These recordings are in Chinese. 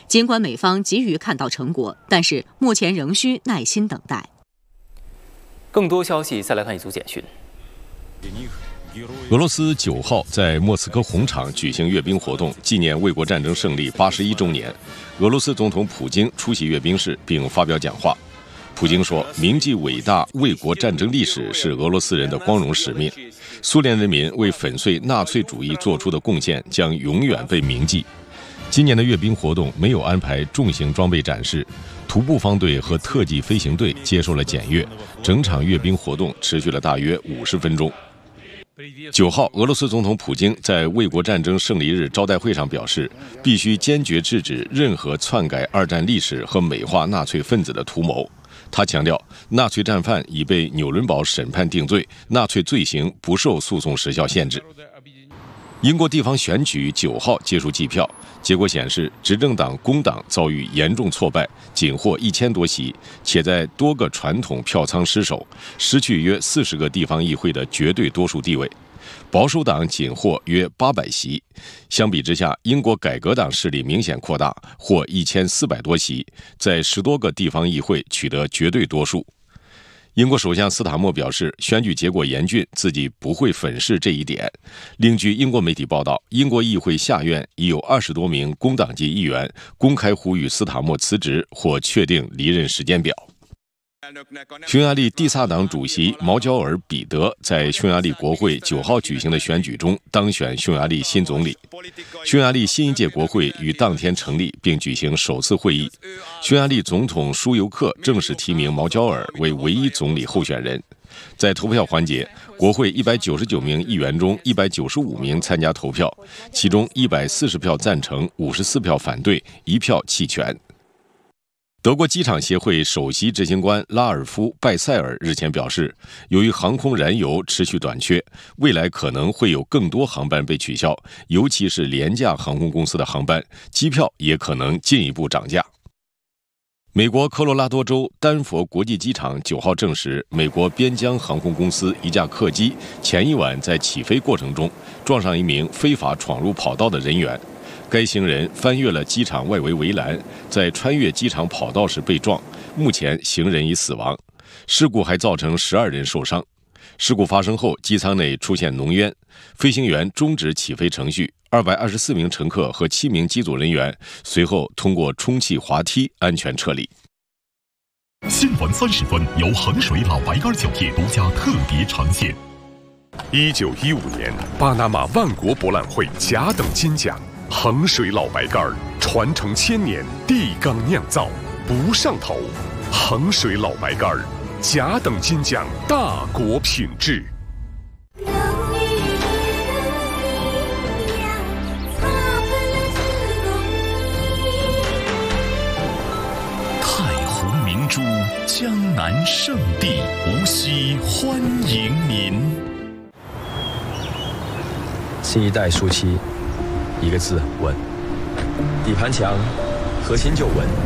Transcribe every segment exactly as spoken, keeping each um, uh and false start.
尽管美方急于看到成果，但是目前仍需耐心等待。 更多消息，再来看一组简讯。 俄罗斯九号在莫斯科红场举行阅兵活动，纪念卫国战争胜利八十一周年。俄罗斯总统普京出席阅兵式并发表讲话。普京说：“铭记伟大卫国战争历史是俄罗斯人的光荣使命。苏联人民为粉碎纳粹主义做出的贡献将永远被铭记。”今年的阅兵活动没有安排重型装备展示，徒步方队和特技飞行队接受了检阅，整场阅兵活动持续了大约五十分钟。九号，俄罗斯总统普京在卫国战争胜利日招待会上表示，必须坚决制止任何篡改二战历史和美化纳粹分子的图谋。他强调，纳粹战犯已被纽伦堡审判定罪，纳粹罪行不受诉讼时效限制。英国地方选举九号结束计票，结果显示，执政党工党遭遇严重挫败，仅获一千多席，且在多个传统票仓失守，失去约四十个地方议会的绝对多数地位。保守党仅获约八百席，相比之下，英国改革党势力明显扩大，获一千四百多席，在十多个地方议会取得绝对多数。英国首相斯塔默表示，选举结果严峻，自己不会粉饰这一点。另据英国媒体报道，英国议会下院已有二十多名工党籍议员公开呼吁斯塔默辞职或确定离任时间表。匈牙利蒂萨党主席毛焦尔彼得在匈牙利国会九号举行的选举中当选匈牙利新总理。匈牙利新一届国会于当天成立并举行首次会议。匈牙利总统舒尤克正式提名毛焦尔为唯一总理候选人。在投票环节，国会一百九十九名议员中一百九十五名参加投票，其中一百四十票赞成，五十四票反对，一票弃权。德国机场协会首席执行官拉尔夫·拜塞尔日前表示，由于航空燃油持续短缺，未来可能会有更多航班被取消，尤其是廉价航空公司的航班，机票也可能进一步涨价。美国科罗拉多州丹佛国际机场九号证实，美国边疆航空公司一架客机前一晚在起飞过程中撞上一名非法闯入跑道的人员。该行人翻越了机场外围围栏，在穿越机场跑道时被撞，目前行人已死亡。事故还造成十二人受伤。事故发生后，机舱内出现浓烟，飞行员终止起飞程序，二百二十四名乘客和七名机组人员随后通过充气滑梯安全撤离。 新闻三十分由衡水老白干酒业独家特别呈现。一九一五年，巴拿马万国博览会甲等金奖。衡水老白干传承千年，地缸酿造不上头。衡水老白干甲等金奖，大国品质。太湖明珠，江南圣地，无锡欢迎您。 新一代舒七。一个字稳，底盘强，核心就稳。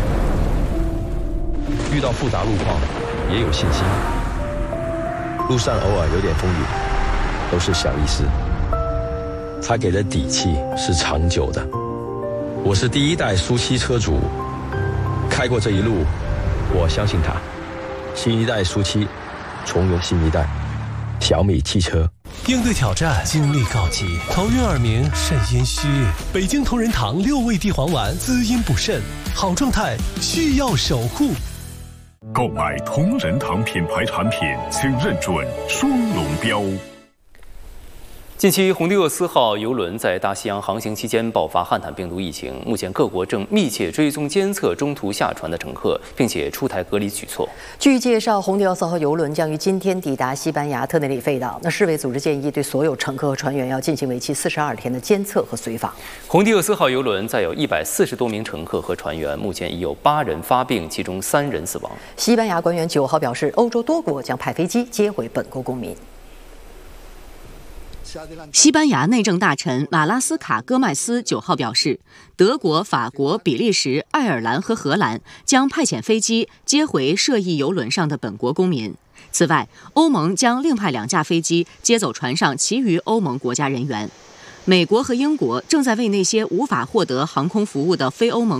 遇到复杂路况也有信心，路上偶尔有点风雨，都是小意思。他给的底气是长久的。我是第一代苏七车主，开过这一路，我相信他。新一代苏七，重游新一代，小米汽车。 应对挑战，精力告急，头晕耳鸣，肾阴虚。北京同仁堂六味地黄丸，滋阴补肾，好状态需要守护。 购买同仁堂品牌产品，请认准双龙标。 近期，洪迪厄斯号邮轮在大西洋航行期间爆发汉坦病毒疫情，目前各国正密切追踪监测中途下船的乘客，并且出台隔离举措。 据介绍，洪迪厄斯号邮轮将于今天抵达西班牙特内里费岛。那世卫组织建议对所有乘客和船员要进行为期四十二天的监测和随访。 洪迪厄斯号邮轮载有一百四十多名乘客和船员，目前已有八人发病，其中三人死亡。 西班牙官员九号表示，欧洲多国将派飞机接回本国公民。 西班牙内政大臣马拉斯卡戈麦斯九号表示，德国、法国、比利时、爱尔兰和荷兰将派遣飞机接回涉疫邮轮上的本国公民。此外，欧盟将另派两架飞机接走船上其余欧盟国家人员。美国和英国正在为那些无法获得航空服务的非欧盟